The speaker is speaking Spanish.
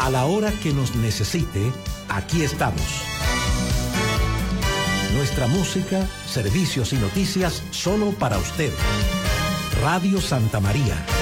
A la hora que nos necesite, aquí estamos. Nuestra música, servicios y noticias solo para usted. Radio Santa María.